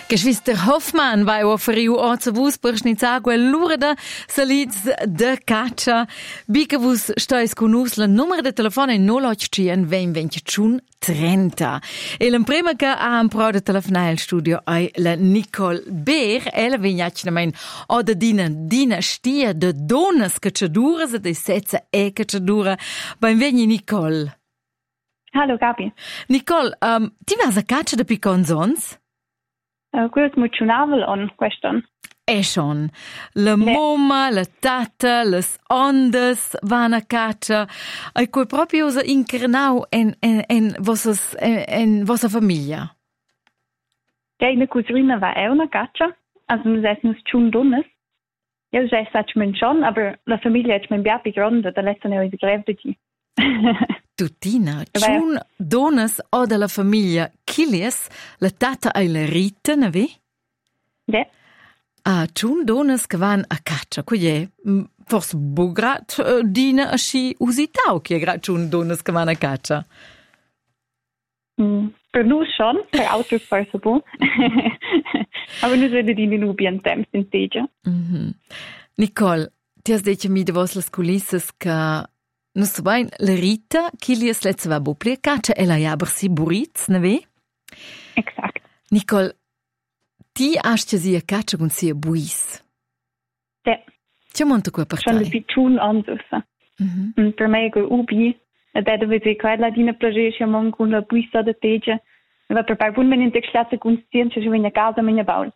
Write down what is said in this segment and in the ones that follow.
Geschwister Hoffmann vai offeriu oza vus per schnizzar quel lurda saliz de caccia. Bica vus stais con us la numero de telefono in 081 20 30. E l'emprema che ha un pro de telefonare al studio è la Nicole Beer. Ella vignacinamein o da dina stia de donas che c'adura se de setza e che c'adura. Benveni Nicole. Hallo Gabi. Nicole, ti vas a caccia de piconzons? Quello emozionabile on question. E schon. La mamma, la tata, las ondas van a caccia. E quei proprio usa incarnau en vossa famiglia. Eine Cousine war auch eine Katze. Also wir essen uns schon Donnes. Ja, das heißt man schon, aber la Familie hat man bien grande, da lässt man ja Gräbte die. Tutina, schon Donnes o della famiglia Kilies, la tata e la Rita, ne vi? Ja. Ah, schon Donnes che van a caccia, quindi forse bugrat dina a sci usitau, che grat schon Donnes che van a caccia. Per noi schon, per altri forse buon. Aber noi reden die nur bien temps in Teja. Nicole, ti has detto mi de vos las culisses che non so bene, la Rita, Kilies let's va bopli a caccia e la jaber si buritz, ne vi? Exakt. Nicole, ti hast si a caccia con si a buis. Ja. C'è molto qua per te. Schon di tun anzusa. Per me è ubi, e da dove si quella dina plagescia mon con la buisa da Teja. Va per par bun men in texlata conscienza se vegna casa menia baul.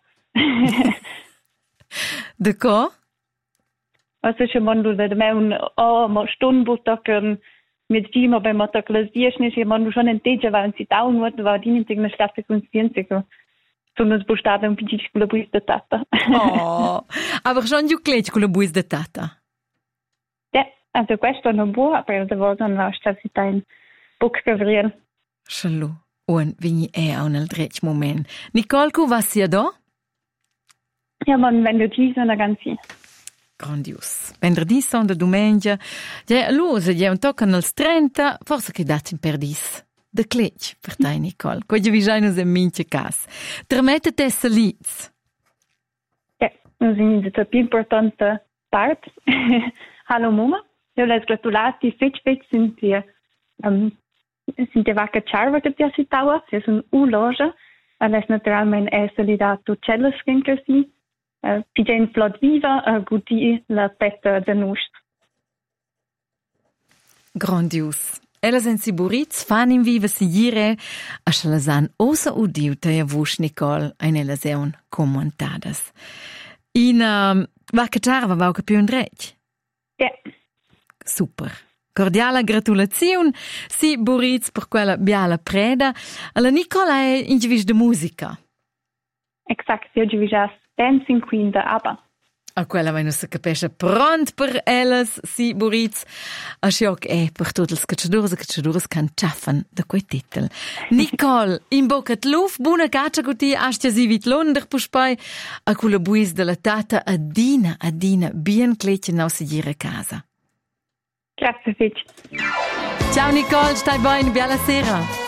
De co? Also schon man du da mein ma Stundenbuttern mit Team aber ma da klasisch nicht man schon in Teja war und sie down war die in der Stadt Conscienza so nos bustato un piccolo con la buis da tata. Oh, aber schon du klech con la buis da tata. Ja, also questo non può, aber da volta non sta si in book Gabriel. Shalom. Und vini a un altret moment. Nicole, cu va sia do? Ja, man wenn du diese una ganzi. Grandios. Venerdì son de domenica. Ja, l'usa ja un tocca nels 30, forse che dati per dis. De clec per te, Nicole. Quando vi già nos mince cas. Tramette te saliz. Ja, nos in de più importante part. Hallo Mama. Io les gratulati fetch sind die vacca charva che ti assitava, si sono loja. Alles naturalmente è solidato celles skinkersi. Pigen flot viva guti la petta de nust. Grandios. Ella sen si buritz fan in viva si gire a schlasan osa udiu te a vush Nicole ein ella seun commentadas. In vacca charva va più un drech. Ja. Super. Cordiale gratulazione, si buritz per quella biala preda. Alla Nicola è indivis de musica. Exakt, io già Dancing Queen da ABBA. A quella vai non si capisce pront per ellas, si buritz. A scioc è per tutti i cacciaduras can ciaffan da quei titel. Nicole, in bocca di luft, buona caccia con ti, astia si vit londer puspai, a quella buis della tata a dina, bien clecce nau si gira casa. Grazie, Fitch. Ciao Nicole, stai bene, bella sera.